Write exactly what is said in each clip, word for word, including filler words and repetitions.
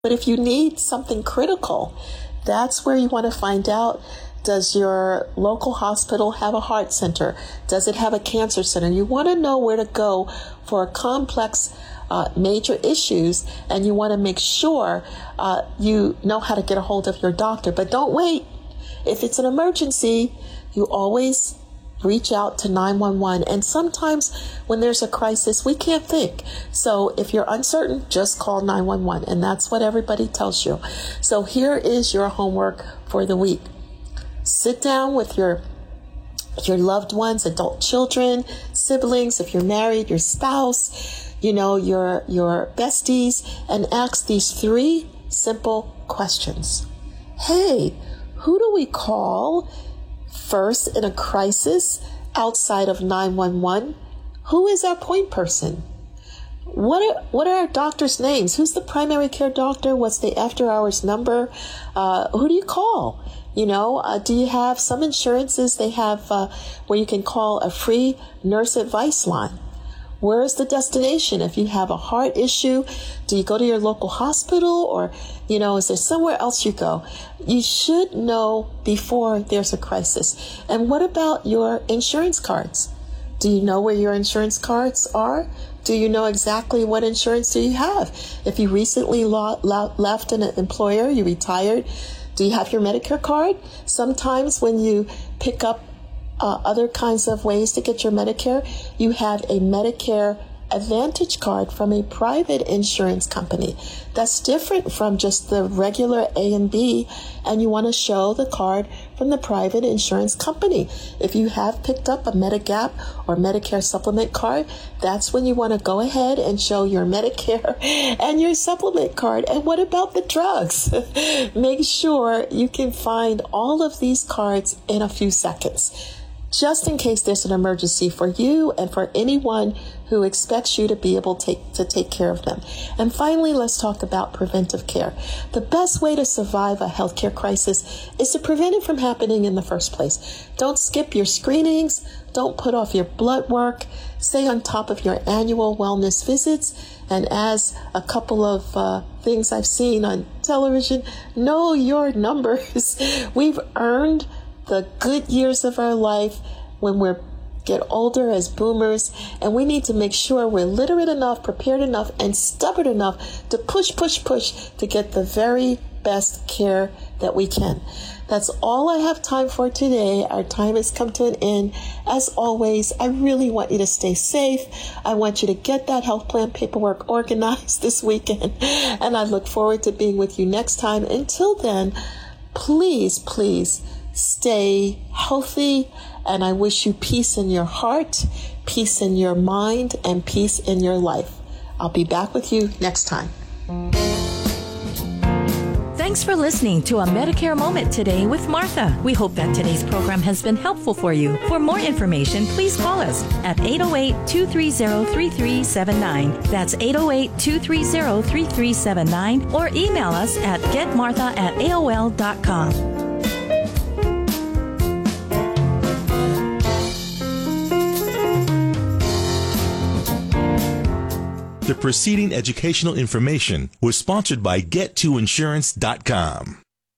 But if you need something critical, that's where you want to find out, does your local hospital have a heart center? Does it have a cancer center? You want to know where to go for complex uh, major issues, and you want to make sure uh, you know how to get a hold of your doctor. But don't wait. If it's an emergency, you always reach out to nine one one. And sometimes when there's a crisis, we can't think. So if you're uncertain, just call nine one one. And that's what everybody tells you. So here is your homework for the week. Sit down with your your loved ones, adult children, siblings, if you're married, your spouse, you know, your your besties, and ask these three simple questions. Hey, who do we call first in a crisis outside of nine one one? Who is our point person? What are what are our doctors' names? Who's the primary care doctor? What's the after hours number? Uh, who do you call? You know, uh, do you have some insurances? They have uh, where you can call a free nurse advice line. Where is the destination? If you have a heart issue, do you go to your local hospital, or, you know, is there somewhere else you go? You should know before there's a crisis. And what about your insurance cards? Do you know where your insurance cards are? Do you know exactly what insurance do you have? If you recently lo- lo- left an employer, you retired, do you have your Medicare card? Sometimes when you pick up Uh, other kinds of ways to get your Medicare, you have a Medicare Advantage card from a private insurance company. That's different from just the regular A and B, and you want to show the card from the private insurance company. If you have picked up a Medigap or Medicare supplement card, that's when you want to go ahead and show your Medicare and your supplement card. And what about the drugs? Make sure you can find all of these cards in a few seconds, just in case there's an emergency for you and for anyone who expects you to be able to take, to take care of them. And finally, let's talk about preventive care. The best way to survive a healthcare crisis is to prevent it from happening in the first place. Don't skip your screenings. Don't put off your blood work. Stay on top of your annual wellness visits. And as a couple of uh, things I've seen on television, know your numbers. We've earned the good years of our life when we get older as boomers, and we need to make sure we're literate enough, prepared enough, and stubborn enough to push, push, push to get the very best care that we can. That's all I have time for today. Our time has come to an end. As always, I really want you to stay safe. I want you to get that health plan paperwork organized this weekend, and I look forward to being with you next time. Until then, please, please, stay healthy, and I wish you peace in your heart, peace in your mind, and peace in your life. I'll be back with you next time. Thanks for listening to A Medicare Moment today with Martha. We hope that today's program has been helpful for you. For more information, please call us at eight oh eight, two three oh, three three seven nine. That's eight oh eight, two three oh, three three seven nine, or email us at getmartha at A O L dot com. The preceding educational information was sponsored by get to insurance dot com.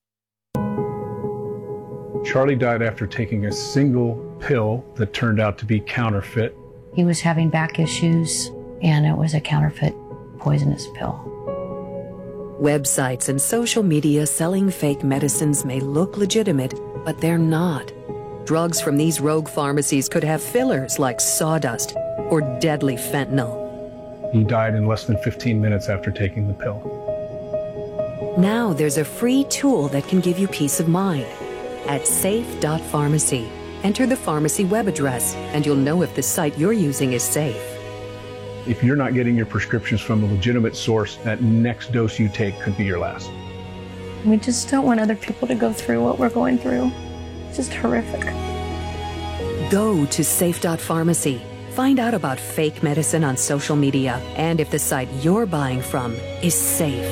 Charlie died after taking a single pill that turned out to be counterfeit. He was having back issues, and it was a counterfeit poisonous pill. Websites and social media selling fake medicines may look legitimate, but they're not. Drugs from these rogue pharmacies could have fillers like sawdust or deadly fentanyl. He died in less than fifteen minutes after taking the pill. Now there's a free tool that can give you peace of mind. At safe dot pharmacy, enter the pharmacy web address, and you'll know if the site you're using is safe. If you're not getting your prescriptions from a legitimate source, that next dose you take could be your last. We just don't want other people to go through what we're going through. It's just horrific. Go to safe dot pharmacy. Find out about fake medicine on social media and if the site you're buying from is safe.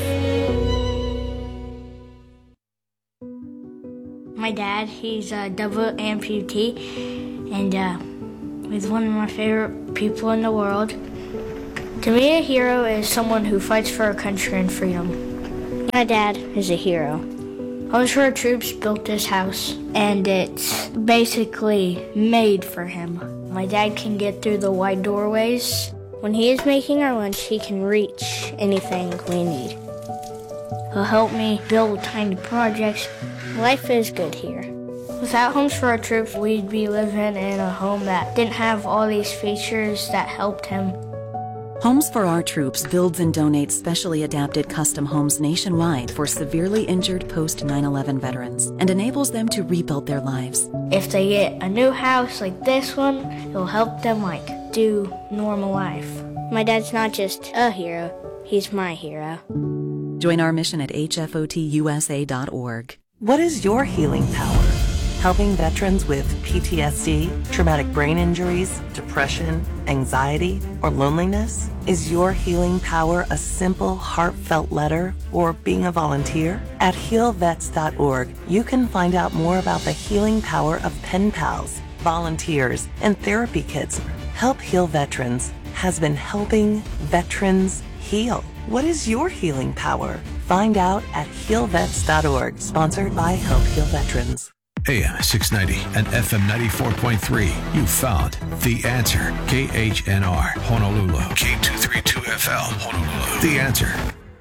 My dad, he's a double amputee, and uh, he's one of my favorite people in the world. To me, a hero is someone who fights for our country and freedom. My dad is a hero. Homes for Our Troops built this house, and it's basically made for him. My dad can get through the wide doorways. When he is making our lunch, he can reach anything we need. He'll help me build tiny projects. Life is good here. Without Homes for Our Troops, we'd be living in a home that didn't have all these features that helped him. Homes for Our Troops builds and donates specially adapted custom homes nationwide for severely injured post nine eleven veterans and enables them to rebuild their lives. If they get a new house like this one, it'll help them like do normal life. My dad's not just a hero, he's my hero. Join our mission at H F O T U S A dot org. What is your healing power? Helping veterans with P T S D, traumatic brain injuries, depression, anxiety, or loneliness? Is your healing power a simple, heartfelt letter or being a volunteer? At heal vets dot org, you can find out more about the healing power of pen pals, volunteers, and therapy kits. Help Heal Veterans has been helping veterans heal. What is your healing power? Find out at heal vets dot org, sponsored by Help Heal Veterans. A M six ninety and F M ninety-four point three. You found The Answer. K H N R, Honolulu. K two thirty-two F L, Honolulu. The Answer.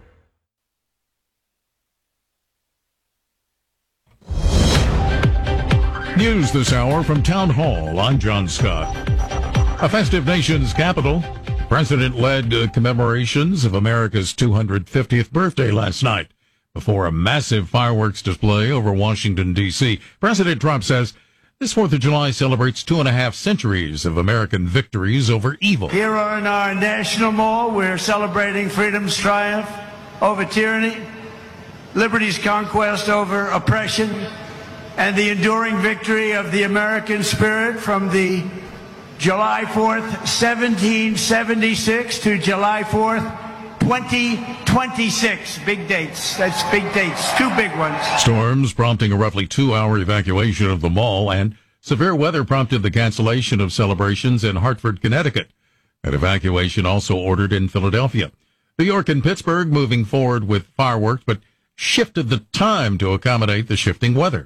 News this hour from Town Hall. I'm John Scott. A festive nation's capital. President led uh, commemorations of America's two hundred fiftieth birthday last night before a massive fireworks display over Washington, D C President Trump says this fourth of July celebrates two and a half centuries of American victories over evil. Here on our National Mall, we're celebrating freedom's triumph over tyranny, liberty's conquest over oppression, and the enduring victory of the American spirit from the July fourth, seventeen seventy-six to July fourth, twenty twenty-six. Big dates. That's big dates. Two big ones. Storms prompting a roughly two-hour evacuation of the mall, and severe weather prompted the cancellation of celebrations in Hartford, Connecticut. An evacuation also ordered in Philadelphia. New York and Pittsburgh moving forward with fireworks, but shifted the time to accommodate the shifting weather.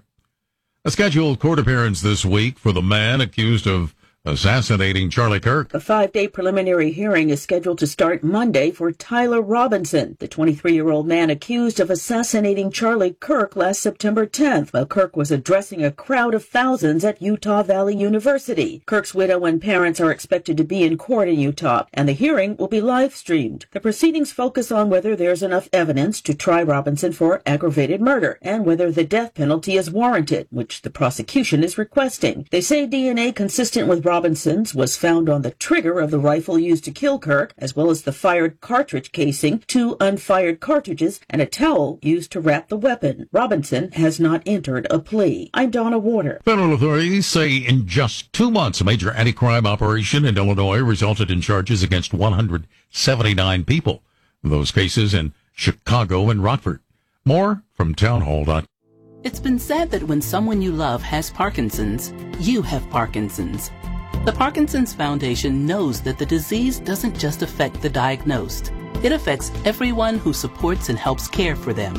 A scheduled court appearance this week for the man accused of assassinating Charlie Kirk. A five-day preliminary hearing is scheduled to start Monday for Tyler Robinson, the twenty-three-year-old man accused of assassinating Charlie Kirk last September tenth, while Kirk was addressing a crowd of thousands at Utah Valley University. Kirk's widow and parents are expected to be in court in Utah, and the hearing will be live-streamed. The proceedings focus on whether there's enough evidence to try Robinson for aggravated murder, and whether the death penalty is warranted, which the prosecution is requesting. They say D N A consistent with Robinson's was found on the trigger of the rifle used to kill Kirk, as well as the fired cartridge casing, two unfired cartridges, and a towel used to wrap the weapon. Robinson has not entered a plea. I'm Donna Warder. Federal authorities say in just two months, a major anti-crime operation in Illinois resulted in charges against one hundred seventy-nine people. Those cases in Chicago and Rockford. More from townhall dot com. It's been said that when someone you love has Parkinson's, you have Parkinson's. The Parkinson's Foundation knows that the disease doesn't just affect the diagnosed. It affects everyone who supports and helps care for them.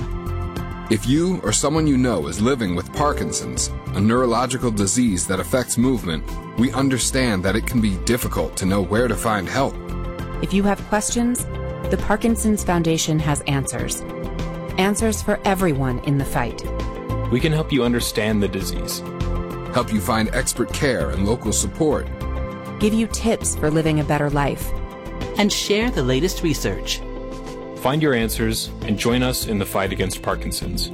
If you or someone you know is living with Parkinson's, a neurological disease that affects movement, we understand that it can be difficult to know where to find help. If you have questions, the Parkinson's Foundation has answers. Answers for everyone in the fight. We can help you understand the disease, help you find expert care and local support, give you tips for living a better life, and share the latest research. Find your answers and join us in the fight against Parkinson's.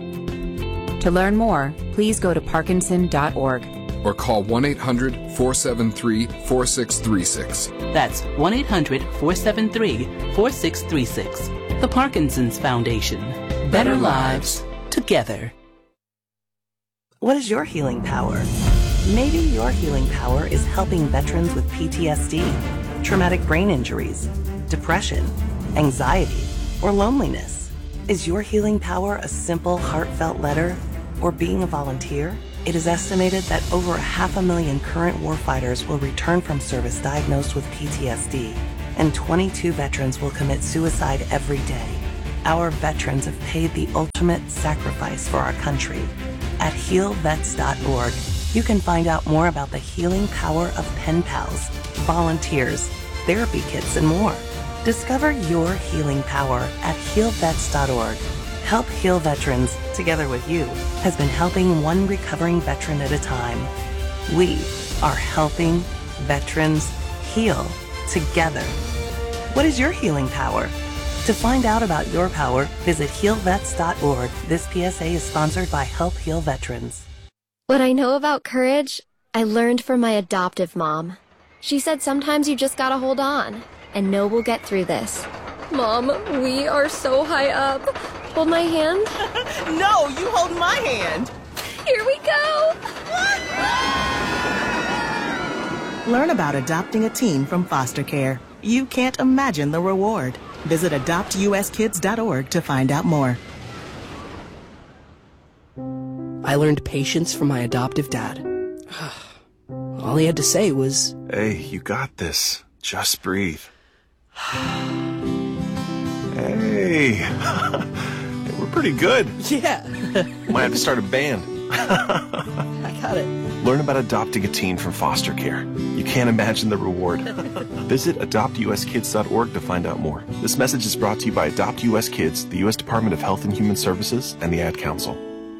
To learn more, please go to parkinson dot org or call one eight hundred, four seven three, four six three six. That's one eight hundred, four seven three, four six three six. The Parkinson's Foundation. Better lives together. What is your healing power? Maybe your healing power is helping veterans with P T S D, traumatic brain injuries, depression, anxiety, or loneliness. Is your healing power a simple, heartfelt letter or being a volunteer? It is estimated that over half a million current warfighters will return from service diagnosed with P T S D, and twenty-two veterans will commit suicide every day. Our veterans have paid the ultimate sacrifice for our country. At heal vets dot org, you can find out more about the healing power of pen pals, volunteers, therapy kits, and more. Discover your healing power at heal vets dot org. Help Heal Veterans, together with you, has been helping one recovering veteran at a time. We are helping veterans heal together. What is your healing power? To find out about your power, visit heal vets dot org. This P S A is sponsored by Help Heal Veterans. What I know about courage, I learned from my adoptive mom. She said sometimes you just gotta hold on and know we'll get through this. Mom, we are so high up. Hold my hand. No, you hold my hand. Here we go. Learn about adopting a teen from foster care. You can't imagine the reward. Visit adopt u s kids dot org to find out more. I learned patience from my adoptive dad. All he had to say was, "Hey, you got this. Just breathe." Hey, we're pretty good. Yeah. Might have to start a band. I got it. Learn about adopting a teen from foster care. You can't imagine the reward. Visit adopt u s kids dot org to find out more. This message is brought to you by Adopt U S Kids, the U S Department of Health and Human Services, and the Ad Council.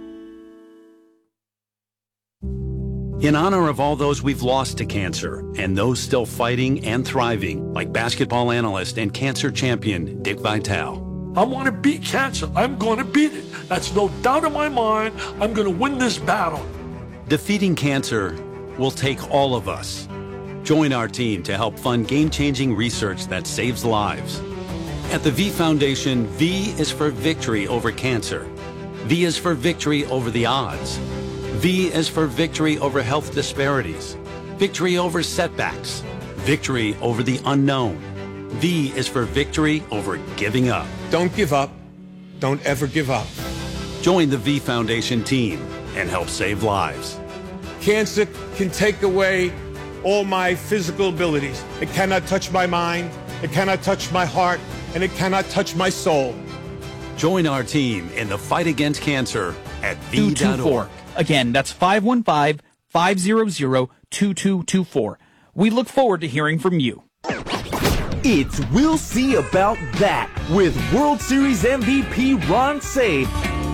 In honor of all those we've lost to cancer and those still fighting and thriving, like basketball analyst and cancer champion Dick Vitale. I want to beat cancer. I'm going to beat it. That's no doubt in my mind. I'm going to win this battle. Defeating cancer will take all of us. Join our team to help fund game-changing research that saves lives. At the V Foundation, V is for victory over cancer. V is for victory over the odds. V is for victory over health disparities, victory over setbacks, victory over the unknown. V is for victory over giving up. Don't give up. Don't ever give up. Join the V Foundation team and help save lives. Cancer can take away all my physical abilities. It cannot touch my mind, it cannot touch my heart, and it cannot touch my soul. Join our team in the fight against cancer at V dot org. Again, that's five one five, five hundred, two two two four. We look forward to hearing from you. It's We'll See About That with World Series M V P Ron Cey.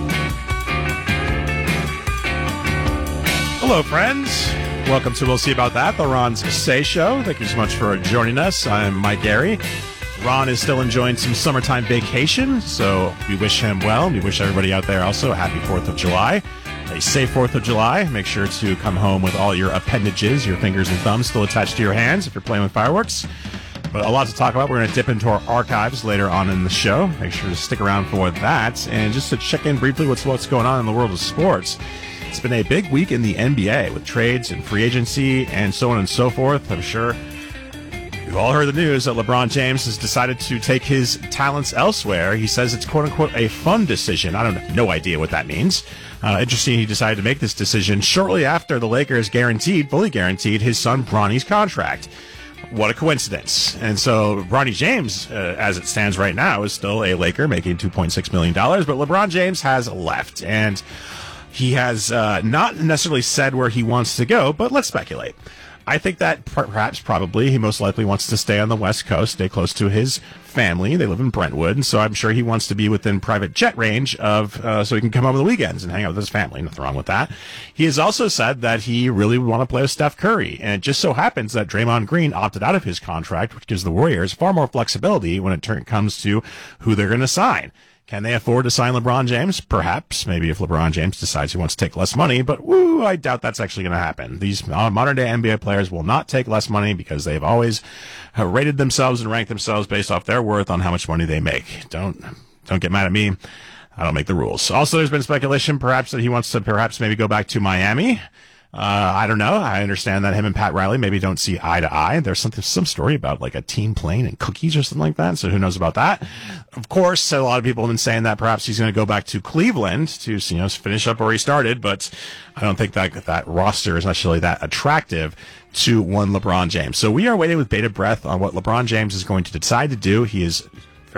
Hello, friends. Welcome to We'll See About That, the Ron Cey Show. Thank you so much for joining us. I'm Mike Gary. Ron is still enjoying some summertime vacation, so we wish him well. We wish everybody out there also a happy fourth of July. A safe fourth of July. Make sure to come home with all your appendages, your fingers and thumbs still attached to your hands if you're playing with fireworks. But a lot to talk about. We're going to dip into our archives later on in the show. Make sure to stick around for that. And just to check in briefly what's what's going on in the world of sports. It's been a big week in the N B A with trades and free agency and so on and so forth. I'm sure you've all heard the news that LeBron James has decided to take his talents elsewhere. He says it's quote-unquote a fun decision. I don't have no idea what that means. Uh, interesting, he decided to make this decision shortly after the Lakers guaranteed, fully guaranteed, his son Bronny's contract. What a coincidence. And so Bronny James, uh, as it stands right now, is still a Laker making two point six million dollars, but LeBron James has left. And he has uh, not necessarily said where he wants to go, but let's speculate. I think that perhaps, probably, he most likely wants to stay on the West Coast, stay close to his family. They live in Brentwood, and so I'm sure he wants to be within private jet range of, uh, so he can come home on the weekends and hang out with his family. Nothing wrong with that. He has also said that he really would want to play with Steph Curry, and it just so happens that Draymond Green opted out of his contract, which gives the Warriors far more flexibility when it turn- comes to who they're going to sign. Can they afford to sign LeBron James? Perhaps. Maybe if LeBron James decides he wants to take less money, but woo, I doubt that's actually going to happen. These uh, modern-day N B A players will not take less money because they've always uh, rated themselves and ranked themselves based off their worth on how much money they make. Don't don't get mad at me. I don't make the rules. Also, there's been speculation perhaps that he wants to perhaps maybe go back to Miami. Uh, I don't know. I understand that him and Pat Riley maybe don't see eye to eye. There's something, some story about like a team plane and cookies or something like that. So who knows about that? Of course, a lot of people have been saying that perhaps he's going to go back to Cleveland to, you know, finish up where he started. But I don't think that that roster is necessarily that attractive to one LeBron James. So we are waiting with bated breath on what LeBron James is going to decide to do. He is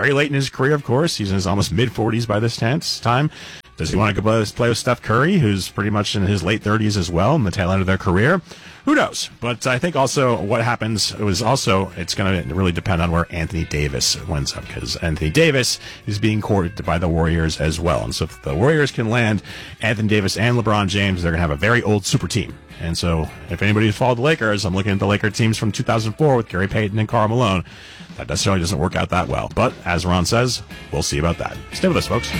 very late in his career, of course. He's in his almost mid-forties by this time. Does he want to go play with Steph Curry, who's pretty much in his late thirties as well, in the tail end of their career? Who knows? But I think also what happens is also it's going to really depend on where Anthony Davis winds up, because Anthony Davis is being courted by the Warriors as well. And so if the Warriors can land Anthony Davis and LeBron James, they're going to have a very old super team. And so if anybody's followed the Lakers, I'm looking at the Laker teams from two thousand four with Gary Payton and Karl Malone. That necessarily doesn't work out that well. But as Ron says, we'll see about that. Stay with us, folks.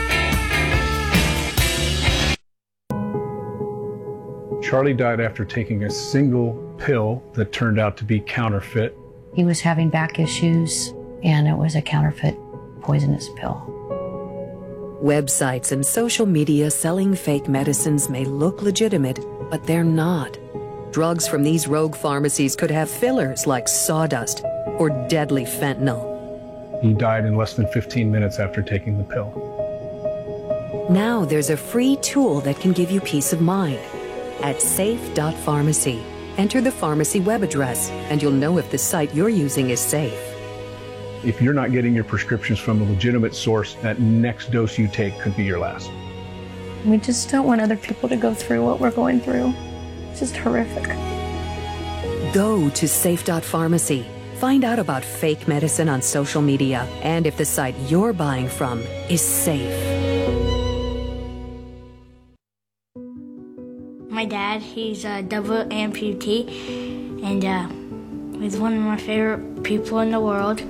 Charlie died after taking a single pill that turned out to be counterfeit. He was having back issues, and it was a counterfeit poisonous pill. Websites and social media selling fake medicines may look legitimate, but they're not. Drugs from these rogue pharmacies could have fillers like sawdust or deadly fentanyl. He died in less than fifteen minutes after taking the pill. Now there's a free tool that can give you peace of mind. At safe dot pharmacy, enter the pharmacy web address, and you'll know if the site you're using is safe. If you're not getting your prescriptions from a legitimate source, that next dose you take could be your last. We just don't want other people to go through what we're going through. It's just horrific. Go to safe dot pharmacy. Find out about fake medicine on social media and if the site you're buying from is safe. My dad, he's a double amputee, and uh, he's one of my favorite people in the world.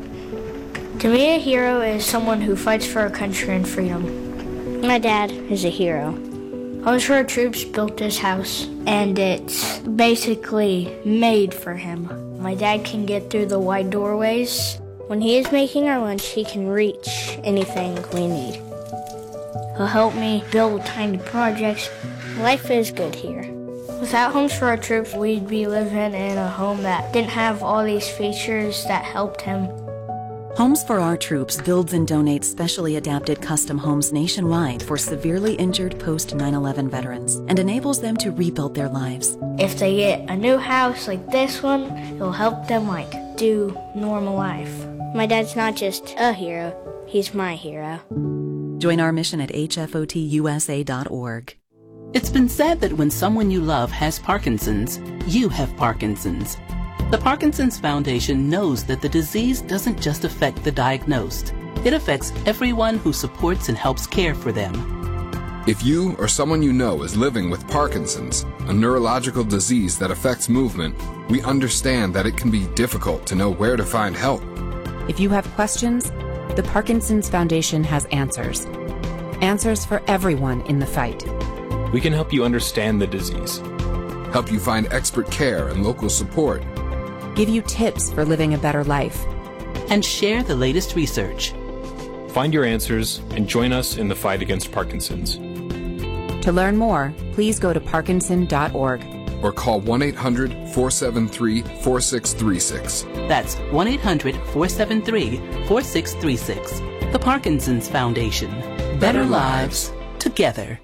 To me, a hero is someone who fights for our country and freedom. My dad is a hero. Homes for Our Troops built this house, and it's basically made for him. My dad can get through the wide doorways. When he is making our lunch, he can reach anything we need. He'll help me build tiny projects. Life is good here. Without Homes for Our Troops, we'd be living in a home that didn't have all these features that helped him. Homes for Our Troops builds and donates specially adapted custom homes nationwide for severely injured post nine eleven veterans and enables them to rebuild their lives. If they get a new house like this one, it'll help them like do normal life. My dad's not just a hero, he's my hero. Join our mission at H F O T U S A dot org. It's been said that when someone you love has Parkinson's, you have Parkinson's. The Parkinson's Foundation knows that the disease doesn't just affect the diagnosed. It affects everyone who supports and helps care for them. If you or someone you know is living with Parkinson's, a neurological disease that affects movement, we understand that it can be difficult to know where to find help. If you have questions, the Parkinson's Foundation has answers. Answers for everyone in the fight. We can help you understand the disease, help you find expert care and local support, give you tips for living a better life, and share the latest research. Find your answers and join us in the fight against Parkinson's. To learn more, please go to parkinson dot org or call one eight hundred, four seven three, four six three six. That's one eight hundred, four seven three, four six three six. The Parkinson's Foundation. Better, Better lives together.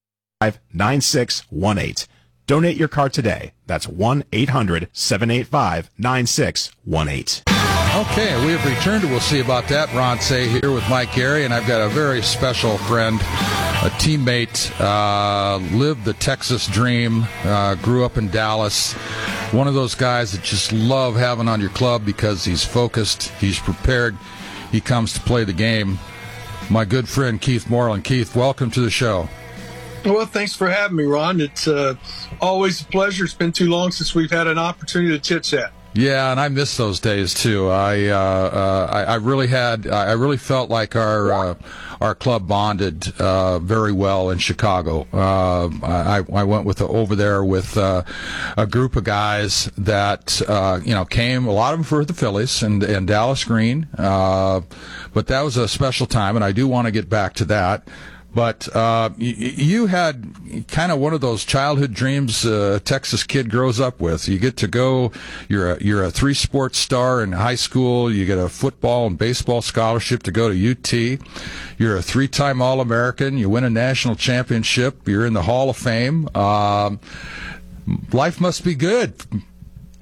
nine six one eight. Donate your car today. That's one eight hundred, seven eight five, nine six one eight. Okay, we have returned to We'll See About That. Ron Say here with Mike Gary, and I've got a very special friend, a teammate, uh, lived the Texas dream, uh, grew up in Dallas. One of those guys that just love having on your club because he's focused, he's prepared, he comes to play the game. My good friend Keith Moreland. Keith, welcome to the show. Well, thanks for having me, Ron. It's uh, always a pleasure. It's been too long since we've had an opportunity to chit-chat. Yeah, and I miss those days too. I uh, uh, I, I really had, I really felt like our uh, our club bonded uh, very well in Chicago. Uh, I, I went with over there with uh, a group of guys that uh, you know came. A lot of them for the Phillies and and Dallas Green, uh, but that was a special time, and I do want to get back to that. But uh, you, you had kind of one of those childhood dreams uh, a Texas kid grows up with. You get to go. You're a, you're a three sports star in high school. You get a football and baseball scholarship to go to U T. You're a three-time All-American. You win a national championship. You're in the Hall of Fame. Um, life must be good.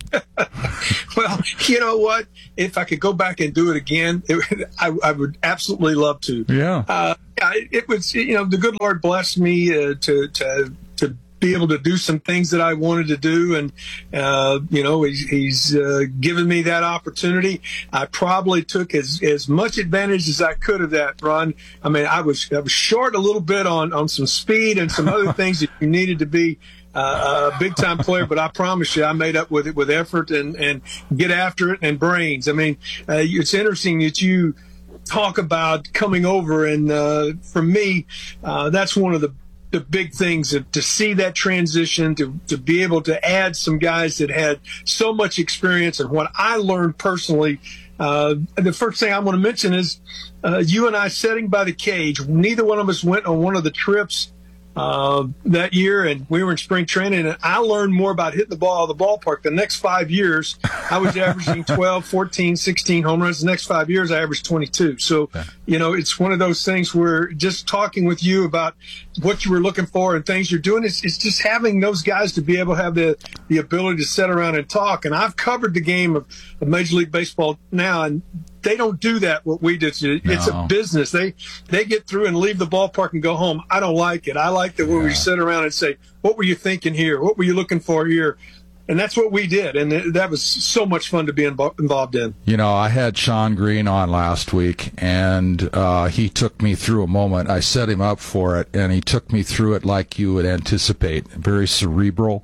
Well, you know what? If I could go back and do it again, it, I, I would absolutely love to. Yeah. Uh, yeah, it, it was, you know, the good Lord blessed me uh, to, to, to be able to do some things that I wanted to do. And, uh, you know, he's, he's uh, given me that opportunity. I probably took as, as much advantage as I could of that, Ron. I mean, I was, I was short a little bit on, on some speed and some other things that you needed to be Uh, a big time player, but I promise you, I made up with it with effort and, and get after it and brains. I mean, uh, it's interesting that you talk about coming over, and uh, for me, uh, that's one of the the big things to, to see that transition, to to be able to add some guys that had so much experience, and what I learned personally. Uh, the first thing I want to mention is uh, you and I sitting by the cage. Neither one of us went on one of the trips Uh, that year, and we were in spring training, and I learned more about hitting the ball out of the ballpark. The next five years, I was averaging twelve, fourteen, sixteen home runs. The next five years, I averaged twenty-two. So, you know, it's one of those things where just talking with you about what you were looking for and things you're doing, it's, it's just having those guys to be able to have the, the ability to sit around and talk. And I've covered the game of, of Major League Baseball now, and they don't do that what we do. It's No. a business. They they get through and leave the ballpark and go home. I don't like it. I like that when we sit around and say, what were you thinking here? What were you looking for here? And that's what we did. And th- that was so much fun to be invo- involved in. You know, I had Sean Green on last week, and uh, he took me through a moment. I set him up for it, and he took me through it like you would anticipate. Very cerebral.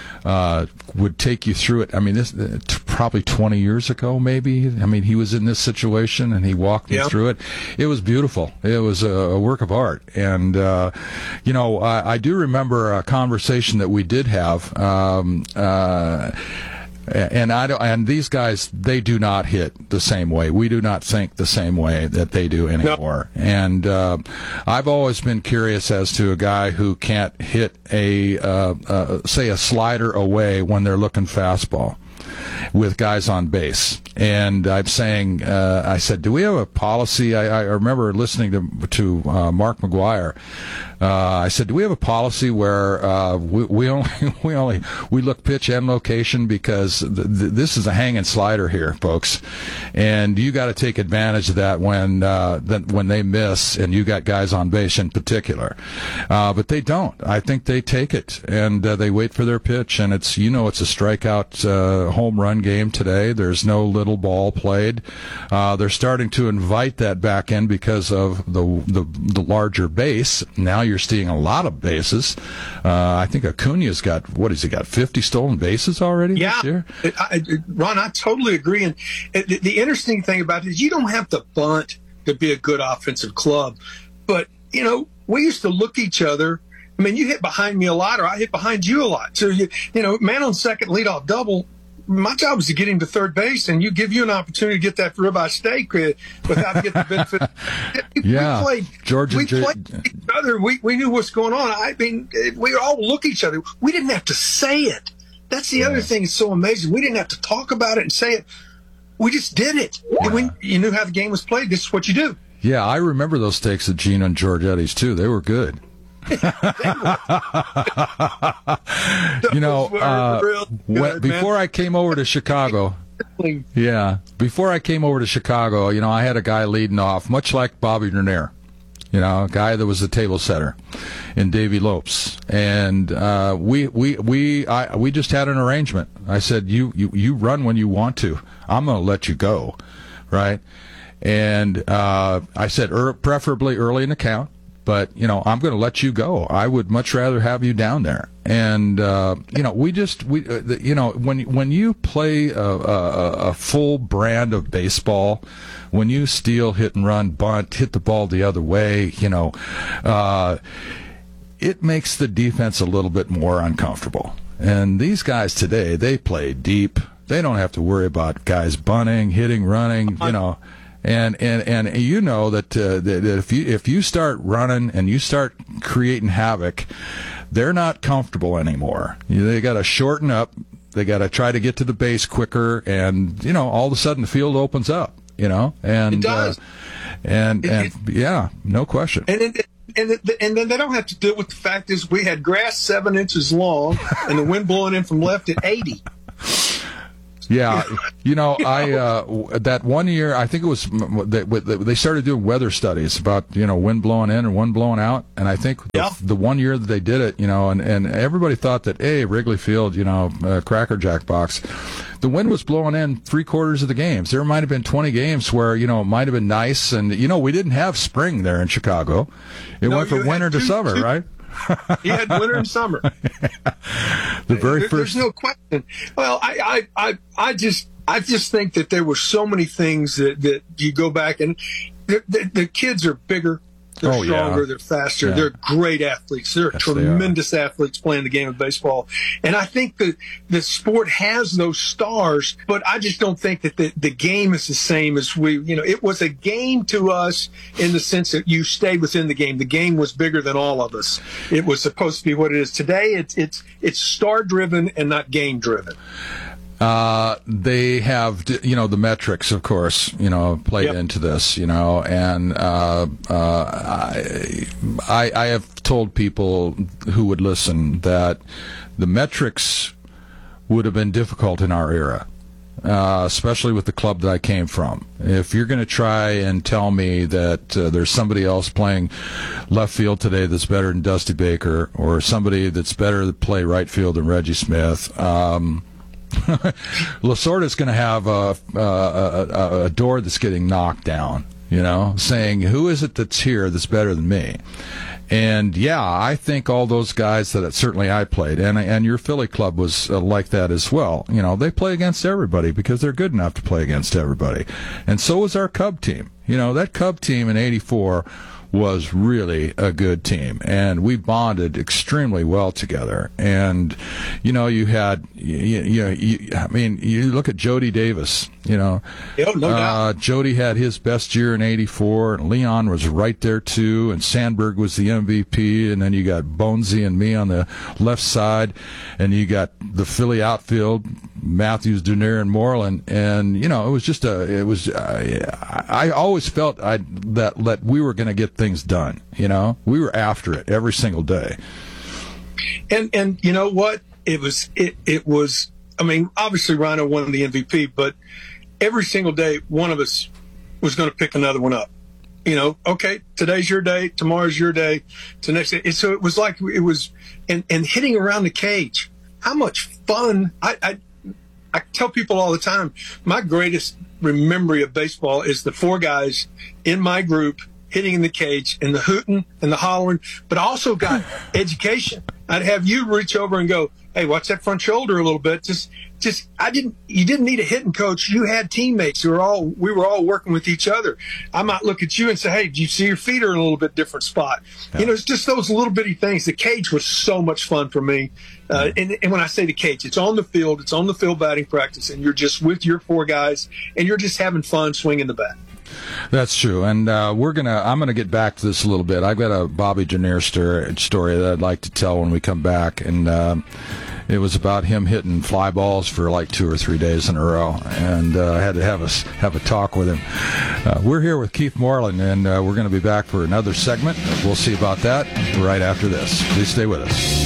Uh, would take you through it. I mean, this uh, t- probably twenty years ago, maybe. I mean, he was in this situation and he walked me Yeah. through it. It was beautiful. It was a, a work of art. And, uh, you know, I, I do remember a conversation that we did have. Um, uh, And I don't, and these guys, they do not hit the same way. We do not think the same way that they do anymore. No. And uh, I've always been curious as to a guy who can't hit a, uh, uh, say, a slider away when they're looking fastball with guys on base. And I'm saying, uh, I said, do we have a policy? I, I remember listening to to uh, Mark McGuire. Uh, I said, do we have a policy where uh, we, we only we only we look pitch and location, because th- th- this is a hanging slider here, folks, and you got to take advantage of that when uh, that when they miss and you got guys on base in particular. Uh, but they don't. I think they take it and uh, they wait for their pitch, and it's you know it's a strikeout uh, home run game today. There's no little ball played. Uh, they're starting to invite that back in because of the the, the larger base. Now you're seeing a lot of bases. Uh, I think Acuna's got, what has he got, fifty stolen bases already yeah. this year? It, I, it, Ron, I totally agree. And it, the, the interesting thing about it is you don't have to bunt to be a good offensive club. But, you know, we used to look each other. I mean, you hit behind me a lot, or I hit behind you a lot. So, you, you know, man on second, leadoff double. My job is to get him to third base, and you give you an opportunity to get that ribeye steak uh, without getting the benefit. Yeah, we played, George we and J- played each other. We we knew what's going on. I mean, we all look at each other. We didn't have to say it. That's the yeah. other thing that's so amazing. We didn't have to talk about it and say it. We just did it. Yeah. And when you knew how the game was played, this is what you do. Yeah, I remember those steaks at Gino and Giorgetti's too. They were good. you know, uh, good, when, before I came over to Chicago, yeah, before I came over to Chicago, you know, I had a guy leading off, much like Bobby Dernier, you know, a guy that was the table setter in Davy Lopes, and uh, we we we I we just had an arrangement. I said, you you you run when you want to. I'm going to let you go, right? And uh, I said, er, preferably early in the count. But, you know, I'm going to let you go. I would much rather have you down there. And, uh, you know, we just, we, uh, you know, when when you play a, a, a full brand of baseball, when you steal, hit and run, bunt, hit the ball the other way, you know, uh, it makes the defense a little bit more uncomfortable. And these guys today, they play deep. They don't have to worry about guys bunting, hitting, running, you know. And, and and you know that, uh, that if you if you start running and you start creating havoc, they're not comfortable anymore. You, they got to shorten up. They got to try to get to the base quicker, and you know all of a sudden the field opens up. You know, and it does. Uh, and it, and it, yeah, no question. And it, and it, and then they don't have to deal with the fact is we had grass seven inches long and the wind blowing in from left at eighty. Yeah, you know, I uh, that one year, I think it was they, they started doing weather studies about, you know, wind blowing in and wind blowing out, and I think yeah. the, the one year that they did it, you know, and, and everybody thought that, hey, Wrigley Field, you know, uh, Cracker Jack box, the wind was blowing in three quarters of the games. There might have been twenty games where, you know, it might have been nice, and you know, we didn't have spring there in Chicago. It no, went from winter two, to summer, two, right? You had winter and summer. The very there, first. There's no question. Well, I, I, I, I just, I just think that there were so many things that, that you go back and the, the, the kids are bigger. They're oh, stronger. Yeah. They're faster. Yeah. They're great athletes. They're yes, tremendous they athletes playing the game of baseball. And I think that the sport has those stars, but I just don't think that the, the game is the same as we, you know, it was a game to us in the sense that you stayed within the game. The game was bigger than all of us. It was supposed to be what it is today. It's, it's, it's star driven and not game driven. Uh, they have, you know, the metrics, of course, you know, played yep. into this, you know, and uh, uh, I, I have told people who would listen that the metrics would have been difficult in our era, uh, especially with the club that I came from. If you're going to try and tell me that uh, there's somebody else playing left field today that's better than Dusty Baker, or somebody that's better to play right field than Reggie Smith, um, Lasorda's going to have a, a, a, a door that's getting knocked down, you know, saying, who is it that's here that's better than me? And, yeah, I think all those guys that certainly I played, and and your Philly club was uh, like that as well. You know, they play against everybody because they're good enough to play against everybody. And so was our Cub team. You know, that Cub team in eighty-four was really a good team, and we bonded extremely well together. And you know, you had, you, you know, you, I mean, you look at Jody Davis. You know, yeah, no uh, doubt. Jody had his best year in eighty-four, and Leon was right there too, and Sandberg was the M V P, and then you got Bonesy and me on the left side, and you got the Philly outfield, Matthews, Dunaire, and Moreland, and you know, it was just a, it was, uh, I always felt I that that we were going to get things done. You know, we were after it every single day. And and you know what? It was it it was. I mean, obviously Rhino won the M V P, but every single day one of us was going to pick another one up. You know, okay, today's your day, tomorrow's your day, to next day. And so it was like it was, and and hitting around the cage. How much fun! I I, I tell people all the time, my greatest memory of baseball is the four guys in my group hitting in the cage and the hooting and the hollering, but I also got education. I'd have you reach over and go, hey, watch that front shoulder a little bit. Just, just, I didn't, you didn't need a hitting coach. You had teammates who were all, we were all working with each other. I might look at you and say, hey, do you see your feet are in a little bit different spot? Yeah. You know, it's just those little bitty things. The cage was so much fun for me. Uh, and, and when I say the cage, it's on the field, it's on the field batting practice, and you're just with your four guys, and you're just having fun swinging the bat. That's true, and uh, we're gonna. I'm gonna get back to this a little bit. I've got a Bobby Janier story, story that I'd like to tell when we come back, and um, it was about him hitting fly balls for like two or three days in a row, and uh, I had to have a have a talk with him. Uh, we're here with Keith Moreland, and uh, we're going to be back for another segment. We'll see about that right after this. Please stay with us.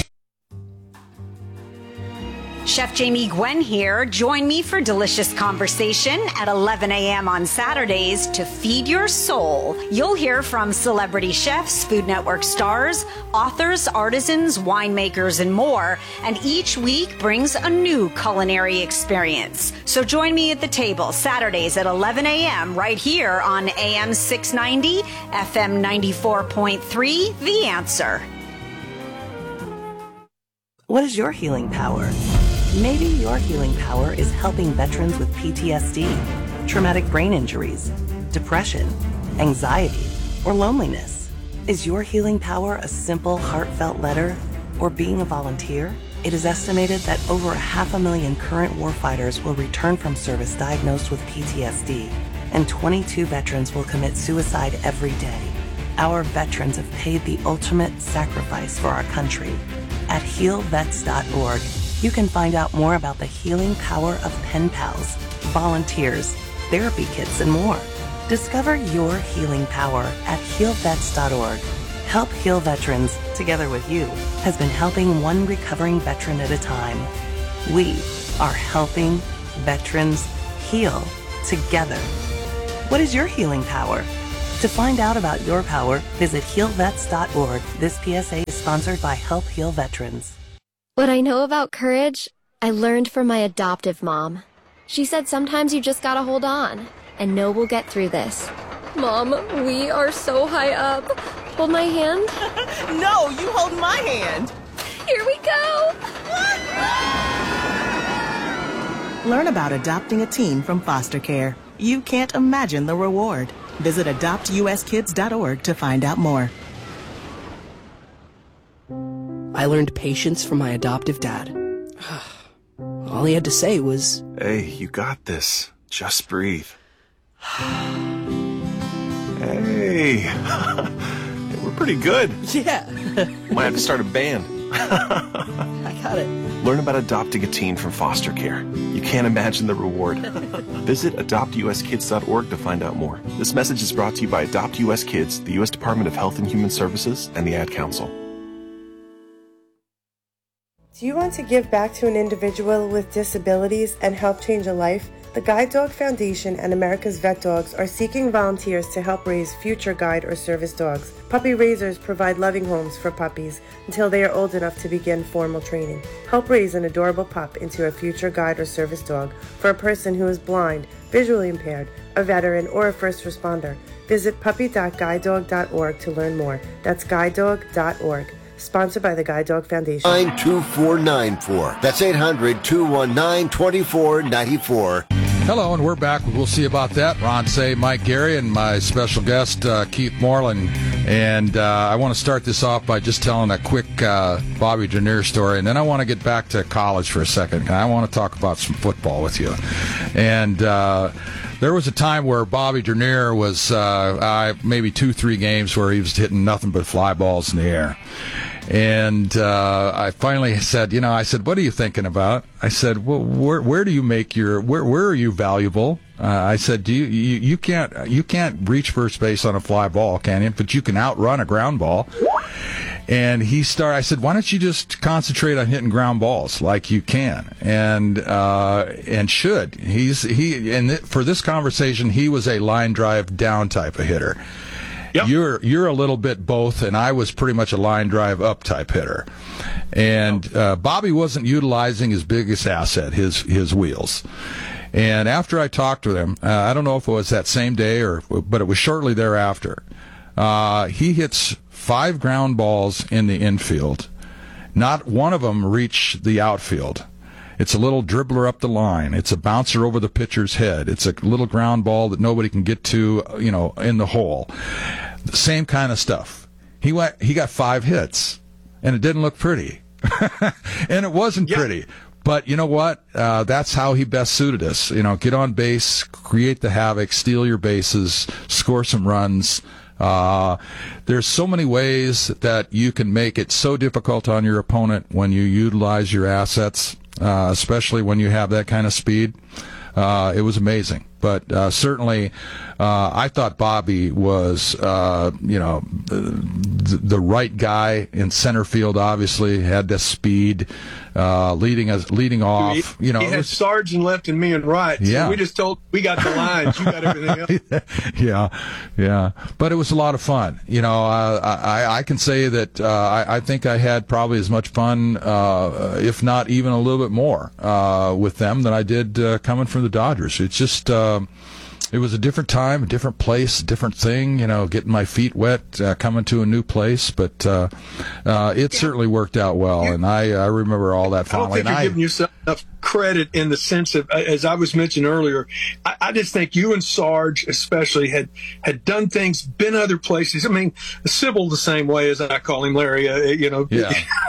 Chef Jamie Gwen here. Join me for delicious conversation at eleven a.m. on Saturdays to feed your soul. You'll hear from celebrity chefs, Food Network stars, authors, artisans, winemakers, and more. And each week brings a new culinary experience. So join me at the table Saturdays at eleven a.m. right here on A M six ninety, F M ninety-four point three, The Answer. What is your healing power? Maybe your healing power is helping veterans with P T S D, traumatic brain injuries, depression, anxiety, or loneliness. Is your healing power a simple, heartfelt letter or being a volunteer? It is estimated that over a half a million current warfighters will return from service diagnosed with P T S D, and twenty-two veterans will commit suicide every day. Our veterans have paid the ultimate sacrifice for our country. At heal vets dot org, you can find out more about the healing power of pen pals, volunteers, therapy kits, and more. Discover your healing power at heal vets dot org. Help Heal Veterans, together with you, has been helping one recovering veteran at a time. We are helping veterans heal together. What is your healing power? To find out about your power, visit heal vets dot org. This P S A is sponsored by Help Heal Veterans. What I know about courage, I learned from my adoptive mom. She said sometimes you just gotta hold on and know we'll get through this. Mom, we are so high up. Hold my hand. No, you hold my hand. Here we go. Learn about adopting a teen from foster care. You can't imagine the reward. Visit adopt u s kids dot org to find out more. I learned patience from my adoptive dad. All he had to say was, "Hey, you got this. Just breathe." Hey, we're pretty good. Yeah. Might have to start a band. I got it. Learn about adopting a teen from foster care. You can't imagine the reward. Visit adopt u s kids dot org to find out more. This message is brought to you by Adopt U S Kids, the U S Department of Health and Human Services, and the Ad Council. Do you want to give back to an individual with disabilities and help change a life? The Guide Dog Foundation and America's Vet Dogs are seeking volunteers to help raise future guide or service dogs. Puppy raisers provide loving homes for puppies until they are old enough to begin formal training. Help raise an adorable pup into a future guide or service dog for a person who is blind, visually impaired, a veteran, or a first responder. Visit puppy dot guide dog dot org to learn more. That's guide dog dot org. Sponsored by the Guide Dog Foundation. nine two four nine four. That's eight hundred, two one nine, two four nine four. Hello, and we're back. We'll see about that. Ron Say, Mike Gary, and my special guest, uh, Keith Moreland. And uh, I want to start this off by just telling a quick uh, Bobby Dernier story, and then I want to get back to college for a second. I want to talk about some football with you. And uh, there was a time where Bobby Dernier was uh, I, maybe two, three games where he was hitting nothing but fly balls in the air. And uh, I finally said, you know, I said, what are you thinking about? I said, well, where where do you make your where where are you valuable? Uh, I said, do you, you you can't you can't reach first base on a fly ball, can you? But you can outrun a ground ball. And he started. I said, why don't you just concentrate on hitting ground balls like you can and uh, and should. He's he and th- for this conversation, he was a line drive down type of hitter. Yep. You're you're a little bit both, and I was pretty much a line drive up type hitter. And uh, Bobby wasn't utilizing his biggest asset, his his wheels. And after I talked to him, uh, I don't know if it was that same day or, but it was shortly thereafter. Uh, he hits five ground balls in the infield. Not one of them reached the outfield. It's a little dribbler up the line. It's a bouncer over the pitcher's head. It's a little ground ball that nobody can get to, you know, in the hole. The same kind of stuff. He went. He got five hits, and it didn't look pretty, and it wasn't yeah. pretty. But you know what? Uh, that's how he best suited us. You know, get on base, create the havoc, steal your bases, score some runs. Uh, there's so many ways that you can make it so difficult on your opponent when you utilize your assets. Uh, especially when you have that kind of speed. Uh, it was amazing. But uh, certainly, uh, I thought Bobby was, uh, you know, the, the right guy in center field. Obviously, had the speed, uh, leading us, leading off. He, you know, he had was, Sarge and left and me and right. So yeah. we just told we got the lines. You got everything else. yeah, yeah. But it was a lot of fun. You know, uh, I I can say that uh, I, I think I had probably as much fun, uh, if not even a little bit more, uh, with them than I did uh, coming from the Dodgers. It's just. Uh, It was a different time, a different place, a different thing, you know, getting my feet wet, uh, coming to a new place. But uh, uh, it yeah. certainly worked out well, and I, I remember all that fondly. I don't think you're giving yourself enough credit in the sense of, as I was mentioning earlier, I, I just think you and Sarge especially had, had done things, been other places. I mean, Sybil the same way as I call him, Larry, uh, you know. Yeah.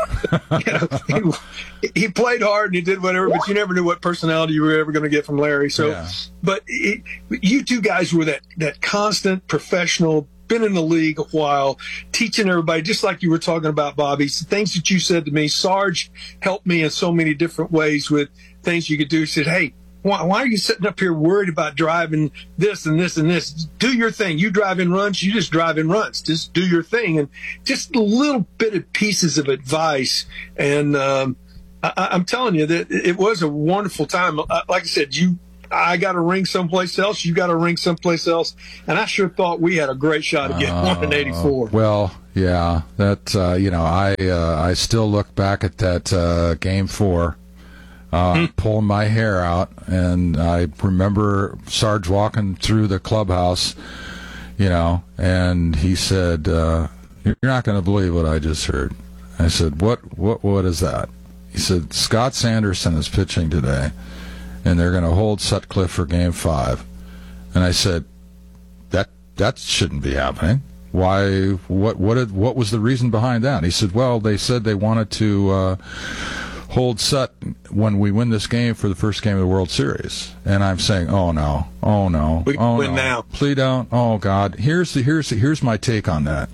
you know he, he played hard and he did whatever, but you never knew what personality you were ever going to get from Larry. So, yeah. But it, you two guys were that, that constant professional, been in the league a while, teaching everybody, just like you were talking about, Bobby, things that you said to me. Sarge helped me in so many different ways with things you could do. He said, hey, why, why are you sitting up here worried about driving this and this and this? Do your thing. You drive in runs, you just drive in runs. Just do your thing. And just a little bit of pieces of advice. And um, I, I'm telling you that it was a wonderful time. Like I said, you, I got a ring someplace else. You got a ring someplace else, and I sure thought we had a great shot of getting uh, one in eighty-four. Well, yeah, that uh, you know, I uh, I still look back at that uh, game four, uh, mm-hmm. pulling my hair out, and I remember Sarge walking through the clubhouse, you know, and he said, uh, "You're not going to believe what I just heard." I said, "What? What? What is that?" He said, "Scott Sanderson is pitching today, and they're going to hold Sutcliffe for Game Five." And I said, "That that shouldn't be happening. Why? What? What? Did, what was the reason behind that?" And he said, "Well, they said they wanted to uh, hold Sut when we win this game for the first game of the World Series." And I'm saying, "Oh no, oh no, we oh win no, now. Please don't. Oh God." Here's the here's the, here's my take on that.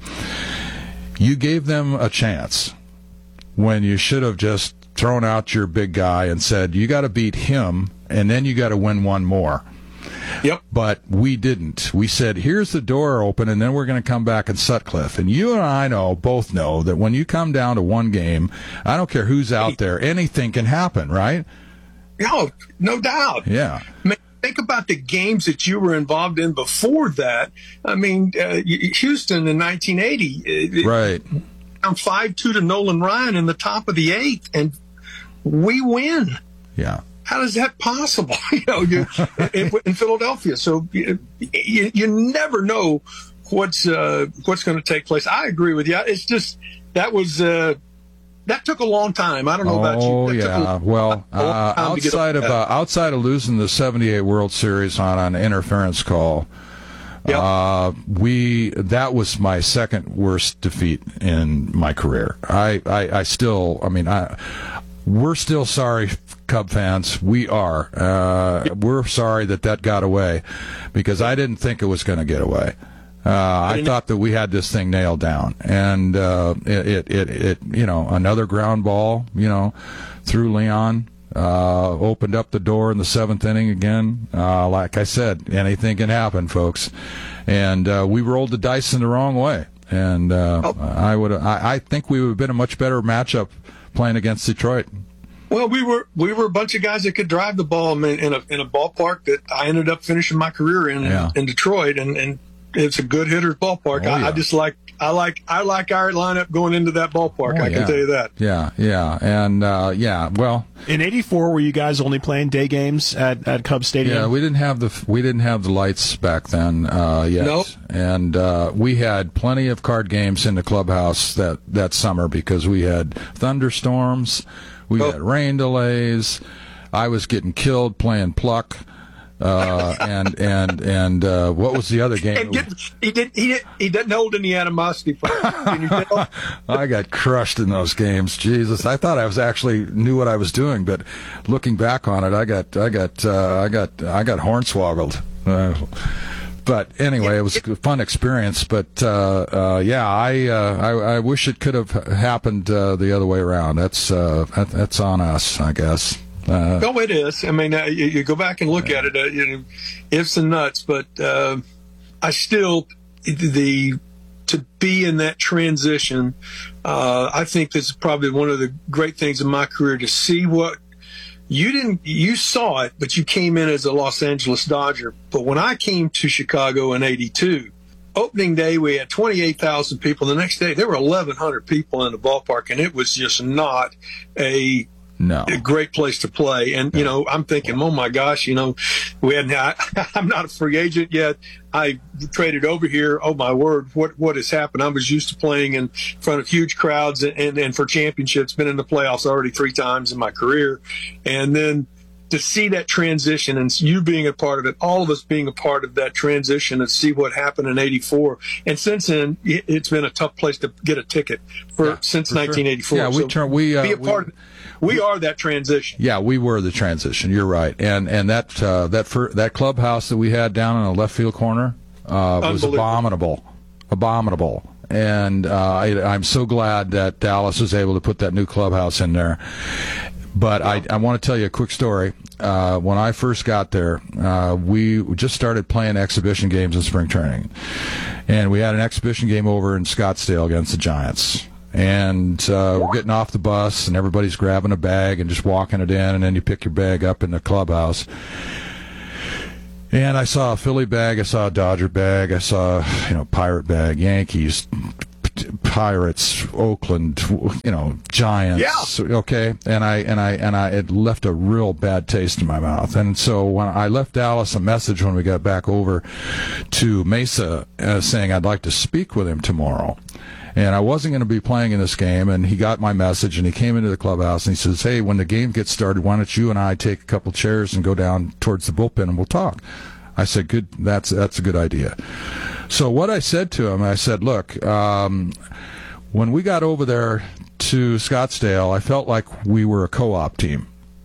You gave them a chance when you should have just thrown out your big guy and said, you got to beat him, and then you got to win one more. Yep. But we didn't. We said, here's the door open, and then we're going to come back in Sutcliffe. And you and I know, both know, that when you come down to one game, I don't care who's out there, anything can happen, right? No, no doubt. Yeah. Man, think about the games that you were involved in before that. I mean, uh, Houston in nineteen eighty. Right. I'm five two to Nolan Ryan in the top of the eighth, and we win. Yeah. How is that possible? You know, you, in, in Philadelphia. So you, you, you never know what's uh, what's going to take place. I agree with you. It's just that was uh, that took a long time. I don't know oh, about you. Oh yeah. A, well, uh, outside of uh, outside of losing the seventy-eight World Series on an interference call. Yep. Uh, we that was my second worst defeat in my career. I, I, I still, I mean, I, we're still sorry, Cub fans. We are. Uh, yep. We're sorry that that got away, because I didn't think it was going to get away. Uh, I thought that we had this thing nailed down, and uh, it, it, it, it, you know, another ground ball, you know, through Leon. Uh, opened up the door in the seventh inning again. Uh, like I said, anything can happen, folks. And uh, we rolled the dice in the wrong way. And uh, oh. I would, I, I think we would have been a much better matchup playing against Detroit. Well, we were we were a bunch of guys that could drive the ball in, in a in a ballpark that I ended up finishing my career in yeah. in Detroit, and, and it's a good hitter's ballpark. Oh, I, yeah. I just like. I like I like our lineup going into that ballpark. Oh, I can yeah. tell you that. Yeah, yeah, and uh, yeah. Well, in eighty-four, were you guys only playing day games at, at Cubs Stadium? Yeah, we didn't have the we didn't have the lights back then uh, yet. Nope. And uh, we had plenty of card games in the clubhouse that, that summer, because we had thunderstorms, we oh. had rain delays. I was getting killed playing pluck. Uh, and and and uh, what was the other game? Get, he did he did he didn't hold any animosity for Can you tell? I got crushed in those games. Jesus, I thought I was actually knew what I was doing, but looking back on it, I got I got uh, I got I got hornswoggled. Uh, but anyway, it was a fun experience. But uh, uh, yeah, I, uh, I I wish it could have happened uh, the other way around. That's uh, that, that's on us, I guess. Uh, no, it is. I mean, uh, you, you go back and look yeah. at it, uh, you know, ifs and nuts, but uh, I still, the to be in that transition, uh, I think this is probably one of the great things in my career, to see what you didn't, you saw it, but you came in as a Los Angeles Dodger. But when I came to Chicago in eighty-two, opening day, we had twenty-eight thousand people. The next day, there were eleven hundred people in the ballpark, and it was just not a No. a great place to play. And, you know, I'm thinking, oh, my gosh, you know, we hadn't, I, I'm not a free agent yet. I traded over here. Oh, my word, what what has happened? I was used to playing in front of huge crowds and, and, and for championships, been in the playoffs already three times in my career. And then to see that transition, and you being a part of it, all of us being a part of that transition, and see what happened in eighty-four. And since then, it's been a tough place to get a ticket for yeah, since for nineteen eighty-four. Sure. Yeah, we so turn, we uh, be a part we, of it. We are that transition. Yeah, we were the transition. You're right, and and that uh, that fir- that clubhouse that we had down in the left field corner uh, was abominable, abominable. And uh, I, I'm so glad that Dallas was able to put that new clubhouse in there. But I, I want to tell you a quick story. Uh, when I first got there, uh, we just started playing exhibition games in spring training, and we had an exhibition game over in Scottsdale against the Giants. And uh, we're getting off the bus, and everybody's grabbing a bag and just walking it in, and then you pick your bag up in the clubhouse. And I saw a Philly bag, I saw a Dodger bag, I saw, you know, Pirate bag, Yankees, Pirates, Oakland, you know, Giants. Yeah. Okay, and I and I and I it left a real bad taste in my mouth. And so when I left Dallas a message when we got back over to Mesa, uh, saying I'd like to speak with him tomorrow. And I wasn't going to be playing in this game, and he got my message, and he came into the clubhouse, and he says, hey, when the game gets started, why don't you and I take a couple chairs and go down towards the bullpen, and we'll talk. I said, good, that's that's a good idea. So what I said to him, I said, look, um, when we got over there to Scottsdale, I felt like we were a co-op team.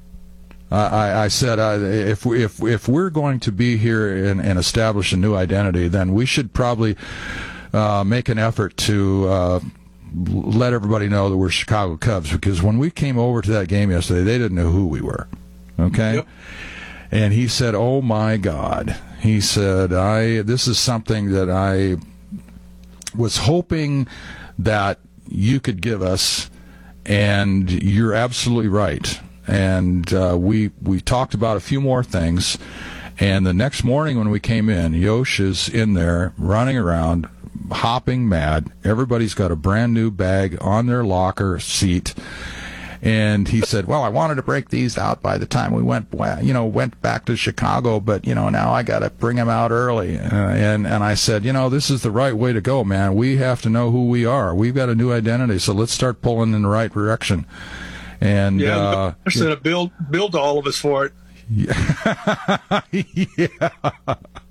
I, I said, uh, if, we, if, if we're going to be here and, and establish a new identity, then we should probably... Uh, make an effort to uh, let everybody know that we're Chicago Cubs, because when we came over to that game yesterday, they didn't know who we were. Okay? Yep. And he said, oh, my God. He said, I this is something that I was hoping that you could give us, and you're absolutely right. And uh, we we talked about a few more things, and the next morning when we came in, Yosh is in there running around, hopping mad. Everybody's got a brand new bag on their locker seat, and he said, well, I wanted to break these out by the time we went you know went back to Chicago, but you know now I got to bring them out early. Uh, and and I said, you know this is the right way to go, man. We have to know who we are. We've got a new identity, so let's start pulling in the right direction. And yeah, uh, I sent a bill bill to all of us for it. Yeah. Yeah.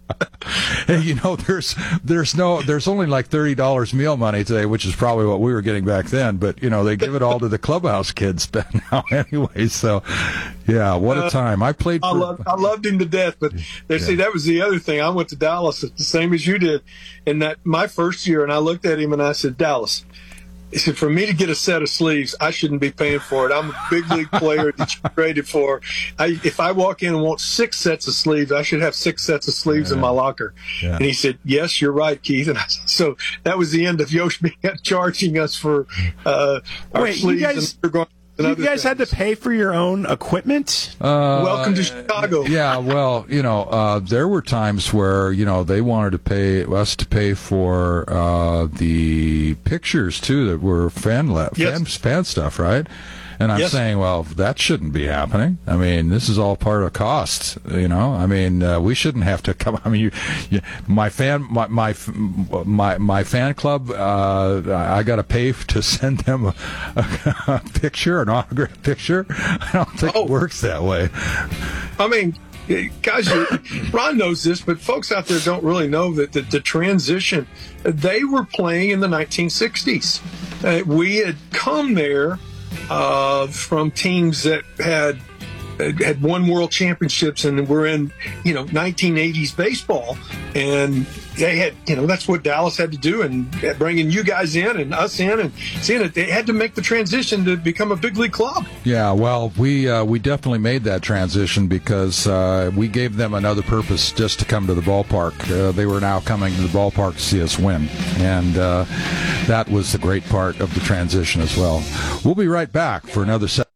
Hey, you know, there's there's no there's only like thirty dollars meal money today, which is probably what we were getting back then. But you know, they give it all to the clubhouse kids now anyway. So, yeah, what a time! I played. For, I loved I loved him to death. But they, yeah. see, that was the other thing. I went to Dallas the same as you did, in that my first year, and I looked at him and I said, Dallas. He said, for me to get a set of sleeves, I shouldn't be paying for it. I'm a big league player that you traded for. I, if I walk in and want six sets of sleeves, I should have six sets of sleeves yeah. in my locker. Yeah. And he said, yes, you're right, Keith. And I said, so that was the end of Yosh being charging us for uh, our Wait, sleeves. You guys, and going you guys things. had to pay for your own equipment? Uh, Welcome to Chicago. Yeah, well, you know, uh, there were times where, you know, they wanted to pay us to pay for uh, the pictures, too, that were fan, le- yes. fan, fan stuff, right? And I'm yes. saying, well, that shouldn't be happening. I mean, this is all part of cost, you know. I mean, uh, we shouldn't have to come. I mean, you, you, my fan, my my my, my fan club, uh, I got to pay to send them a, a, a picture, an autograph picture. I don't think oh. it works that way. I mean, guys, Ron knows this, but folks out there don't really know that the, the transition. They were playing in the nineteen sixties. Uh, we had come there. Uh, from teams that had had won world championships and were in, you know, nineteen eighties baseball, and they had, you know, that's what Dallas had to do, and bringing you guys in and us in and seeing it, they had to make the transition to become a big league club. Yeah, well, we uh, we definitely made that transition because uh, we gave them another purpose just to come to the ballpark. Uh, they were now coming to the ballpark to see us win, and uh, that was the great part of the transition as well. We'll be right back for another set.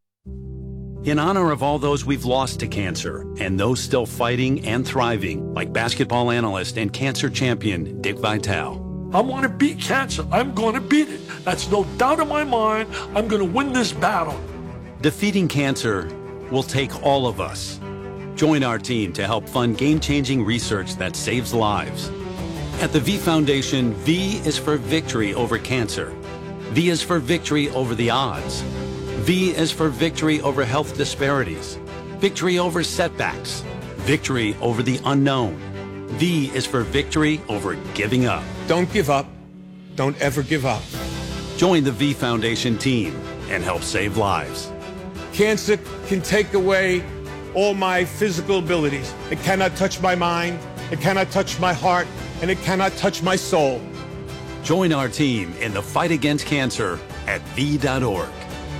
In honor of all those we've lost to cancer and those still fighting and thriving, like basketball analyst and cancer champion Dick Vitale. I want to beat cancer. I'm going to beat it. That's no doubt in my mind. I'm going to win this battle. Defeating cancer will take all of us. Join our team to help fund game-changing research that saves lives. At the V Foundation, V is for victory over cancer. V is for victory over the odds. V is for victory over health disparities, victory over setbacks, victory over the unknown. V is for victory over giving up. Don't give up. Don't ever give up. Join the V Foundation team and help save lives. Cancer can take away all my physical abilities. It cannot touch my mind, it cannot touch my heart, and it cannot touch my soul. Join our team in the fight against cancer at V dot org.